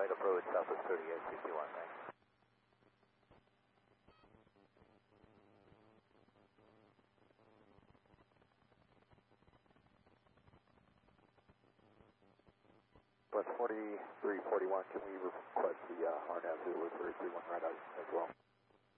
right approach, Southwest 3861, thanks. West 4341, can we request the RNAV Zulu 331 right out as well?